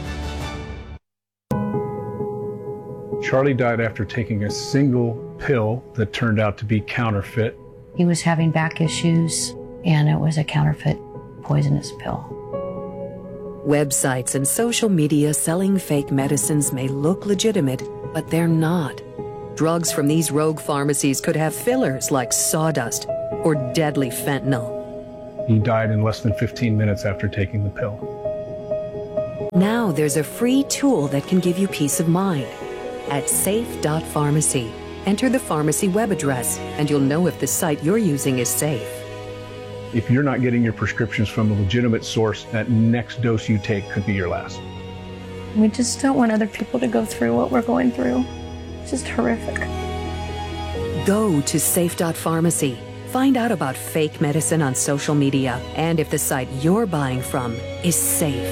Charlie died after taking a single pill that turned out to be counterfeit. He was having back issues, and it was a counterfeit poisonous pill. Websites and social media selling fake medicines may look legitimate, but they're not. Drugs from these rogue pharmacies could have fillers like sawdust or deadly fentanyl. He died in less than fifteen minutes after taking the pill. Now there's a free tool that can give you peace of mind. At safe dot pharmacy, enter the pharmacy web address, and you'll know if the site you're using is safe. If you're not getting your prescriptions from a legitimate source, that next dose you take could be your last. We just don't want other people to go through what we're going through. It's just horrific. Go to safe dot pharmacy. Find out about fake medicine on social media and if the site you're buying from is safe.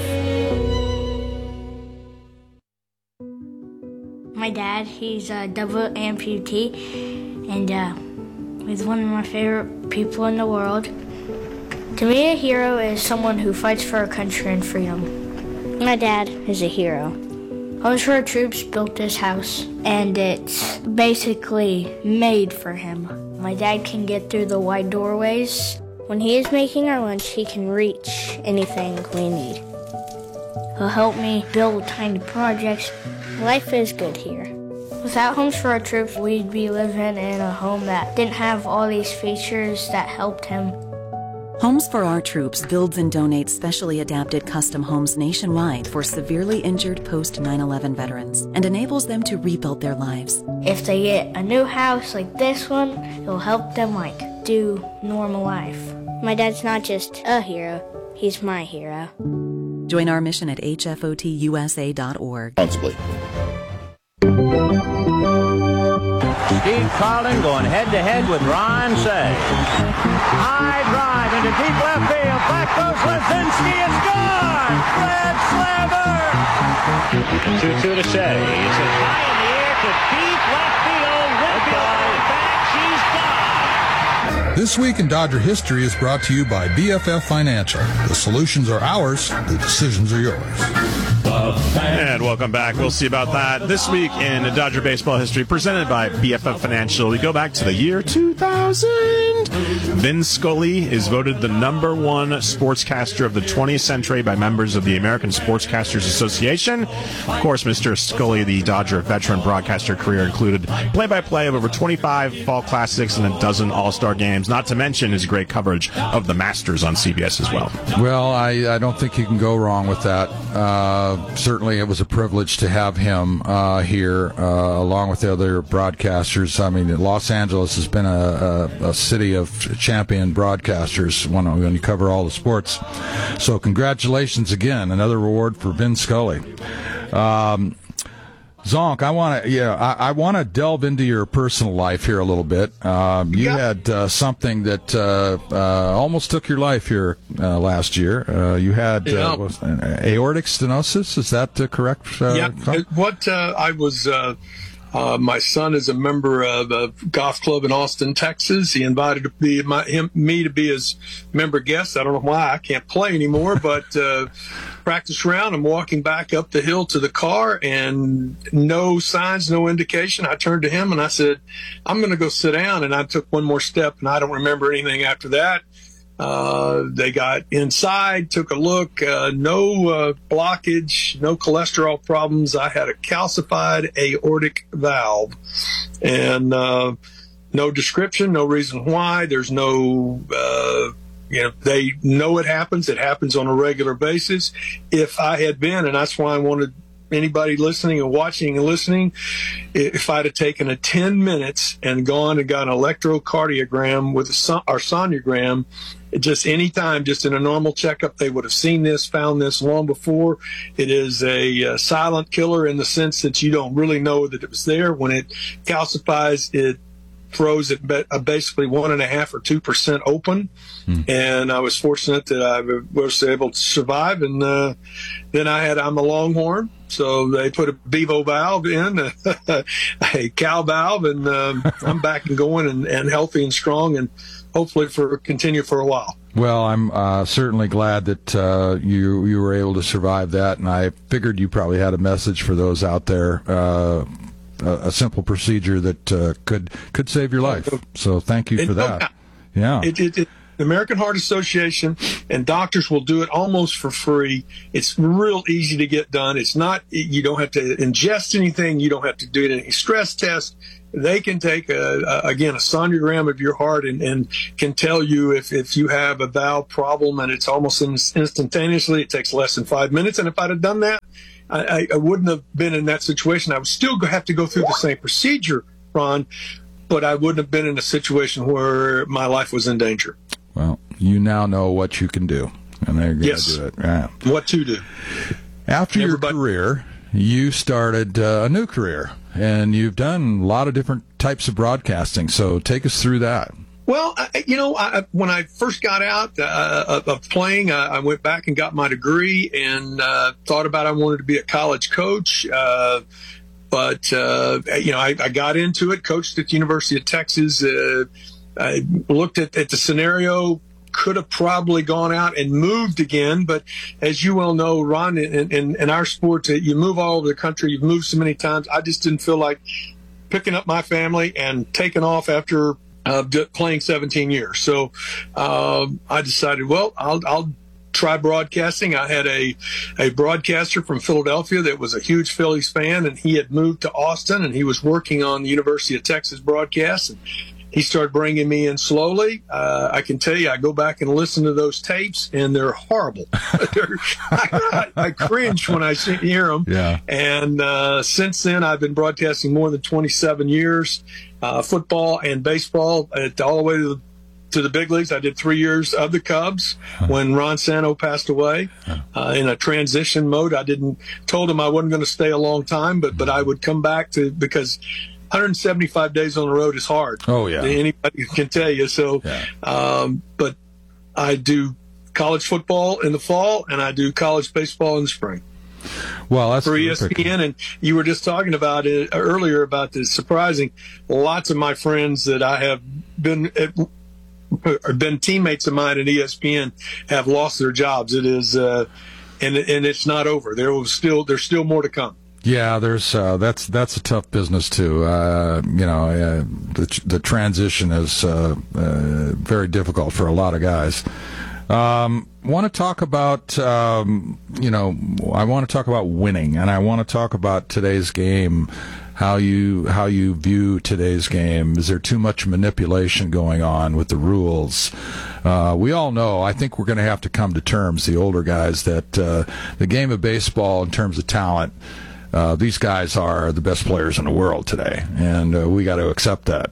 My dad, he's a double amputee, and uh, he's one of my favorite people in the world. To me, a hero is someone who fights for our country and freedom. My dad is a hero. Homes for Our Troops built this house, and it's basically made for him. My dad can get through the wide doorways. When he is making our lunch, he can reach anything we need. He'll help me build tiny projects. Life is good here. Without Homes for Our Troops, we'd be living in a home that didn't have all these features that helped him. Homes for Our Troops builds and donates specially adapted custom homes nationwide for severely injured post nine eleven veterans and enables them to rebuild their lives. If they get a new house like this one, it'll help them like do normal life. My dad's not just a hero, he's my hero. Join our mission at H F O T U S A dot org. Steve Carlin going head-to-head with Ron Say. High drive into deep left field. Back goes Lesinski. It's gone. Fred Slammer. two two to Say. It's high in the air to deep left field. Whitfield back. She's gone. This Week in Dodger History is brought to you by B F F Financial. The solutions are ours. The decisions are yours. And welcome back. We'll see about that this week in Dodger baseball history, presented by B F F Financial. We go back to the year two thousand. Vin Scully is voted the number one sportscaster of the twentieth century by members of the American Sportscasters Association. Of course, Mister Scully, the Dodger veteran broadcaster career, included play-by-play of over twenty-five fall classics and a dozen all-star games, not to mention his great coverage of the Masters on C B S as well. Well, I, I don't think you can go wrong with that. Uh, certainly, it was a privilege to have him uh, here, uh, along with the other broadcasters. I mean, Los Angeles has been a, a, a city of champion broadcasters when, when you cover all the sports. So congratulations again. Another reward for Vin Scully. Um, Zonk, I want to yeah, I, I want to delve into your personal life here a little bit. Um, you yeah. had uh, something that uh, uh, almost took your life here uh, last year. Uh, you had yeah. uh, was, uh, aortic stenosis. Is that uh, correct? Uh, yeah. Tom? What uh, I was. Uh, Uh, my son is a member of a golf club in Austin, Texas. He invited to be my, him, me to be his member guest. I don't know why I can't play anymore, but uh, practice round. I'm walking back up the hill to the car, and no signs, no indication. I turned to him and I said, "I'm going to go sit down." And I took one more step, and I don't remember anything after that. Uh, they got inside, took a look, uh, no uh, blockage, no cholesterol problems. I had a calcified aortic valve, and uh, no description, no reason why. There's no, uh, you know, they know it happens. It happens on a regular basis. If I had been, and that's why I wanted anybody listening and watching and listening, if I'd have taken a ten minutes and gone and got an electrocardiogram with a son- or sonogram, just any time, just in a normal checkup, they would have seen this, found this long before. It is a, a silent killer in the sense that you don't really know that it was there. When it calcifies, it throws it basically one and a half or two percent open. Hmm. And I was fortunate that I was able to survive. And uh, then I had, I'm a Longhorn. So they put a Bevo valve in, a cow valve, and um, I'm back and going and, and healthy and strong, and hopefully for continue for a while. Well, I'm uh, certainly glad that uh, you you were able to survive that, and I figured you probably had a message for those out there. Uh, a, a simple procedure that uh, could could save your life. So thank you for that. Yeah. It, it, it, the American Heart Association and doctors will do it almost for free. It's real easy to get done. It's not, you don't have to ingest anything. You don't have to do any stress tests. They can take, a, a, again, a sonogram of your heart and, and can tell you if, if you have a valve problem, and it's almost instantaneously. It takes less than five minutes. And if I'd have done that, I, I wouldn't have been in that situation. I would still have to go through the same procedure, Ron, but I wouldn't have been in a situation where my life was in danger. Well, you now know what you can do, and they're going to yes. do it. Right. What to do. After Everybody- your career, you started uh, a new career, and you've done a lot of different types of broadcasting. So take us through that. Well, I, you know, I, when I first got out uh, of playing, uh, I went back and got my degree and uh, thought about I wanted to be a college coach. Uh, but, uh, you know, I, I got into it, coached at the University of Texas. Uh, I looked at, at the scenario, could have probably gone out and moved again. But as you well know, Ron, in, in, in our sport, you move all over the country. You've moved so many times. I just didn't feel like picking up my family and taking off after uh, playing seventeen years. So um, I decided, well, I'll, I'll try broadcasting. I had a, a broadcaster from Philadelphia that was a huge Phillies fan, and he had moved to Austin, and he was working on the University of Texas broadcast. And he started bringing me in slowly. Uh, I can tell you, I go back and listen to those tapes, and they're horrible. they're, I, I cringe when I see, hear them. Yeah. And uh, since then, I've been broadcasting more than twenty-seven years, uh, football and baseball, at, all the way to the, to the big leagues. I did three years of the Cubs when Ron Santo passed away uh, in a transition mode. I didn't told him I wasn't going to stay a long time, but but I would come back to because one hundred seventy-five days on the road is hard. Oh, yeah. Anybody can tell you. So, yeah. um, but I do college football in the fall, and I do college baseball in the spring. Well, that's for E S P N, and you were just talking about it earlier about the surprising. Lots of my friends that I have been or been teammates of mine at E S P N have lost their jobs. It is, uh, and and it's not over. There will still there's still more to come. Yeah, there's uh, that's that's a tough business too. Uh, you know, uh, the the transition is uh, uh, very difficult for a lot of guys. Um, want to talk about um, you know I want to talk about winning, and I want to talk about today's game. How you how you view today's game? Is there too much manipulation going on with the rules? Uh, we all know. I think we're going to have to come to terms, the older guys, that uh, the game of baseball, in terms of talent, uh, these guys are the best players in the world today, and uh, we got to accept that.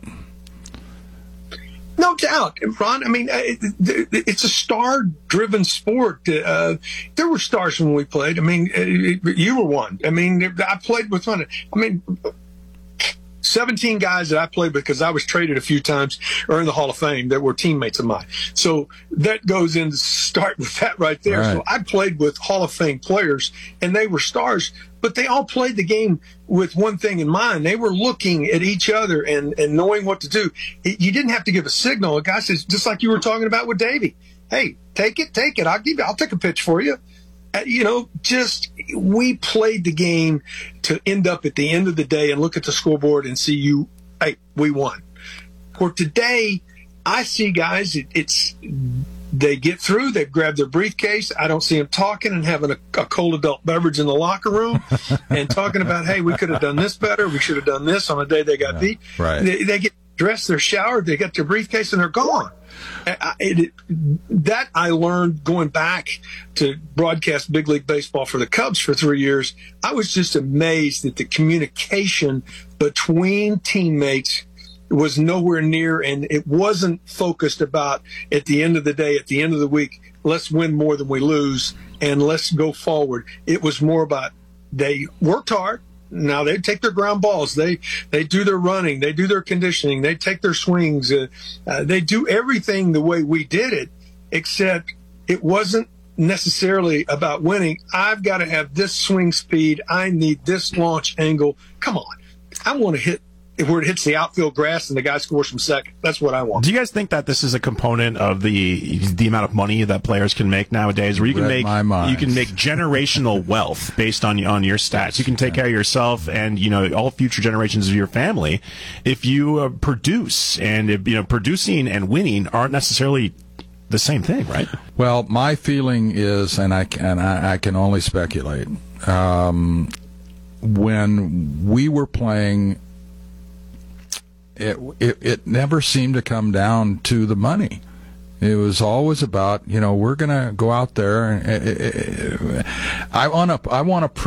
No doubt, Ron. I mean, it's a star-driven sport. Uh, there were stars when we played. I mean, you were one. I mean, I played with one. I mean, seventeen guys that I played with, because I was traded a few times, are in the Hall of Fame that were teammates of mine. So that goes in to start with that right there. Right. So I played with Hall of Fame players, and they were stars, but they all played the game with one thing in mind. They were looking at each other and, and knowing what to do. You didn't have to give a signal. A guy says, just like you were talking about with Davey, hey, take it, take it. I'll give you, I'll take a pitch for you. Uh, you know, just we played the game to end up at the end of the day and look at the scoreboard and see you, hey, we won. For today, I see guys, it, it's they get through, they grab their briefcase. I don't see them talking and having a, a cold adult beverage in the locker room and talking about, hey, we could have done this better. We should have done this on a day they got yeah, beat. Right. They, they get dressed, they're showered, they get their briefcase, and they're gone. I, it, that I learned going back to broadcast big league baseball for the Cubs for three years. I was just amazed that the communication between teammates was nowhere near, and it wasn't focused about, at the end of the day, at the end of the week, let's win more than we lose and let's go forward. It was more about they worked hard. Now they take their ground balls, they they do their running, they do their conditioning, they take their swings, uh, uh, they do everything the way we did it, except it wasn't necessarily about winning. I've got to have this swing speed. I need this launch angle. Come on, I want to hit where it hits the outfield grass and the guy scores from second. That's what I want. Do you guys think that this is a component of the the amount of money that players can make nowadays, where you can Read make my mind. you can make generational wealth based on on your stats? You can take care of yourself and, you know, all future generations of your family if you uh, produce. And if, you know, producing and winning aren't necessarily the same thing, right? Well, my feeling is, and I and I, I can only speculate. Um, when we were playing, it, it it never seemed to come down to the money. It was always about, you know, we're going to go out there and I want to I want to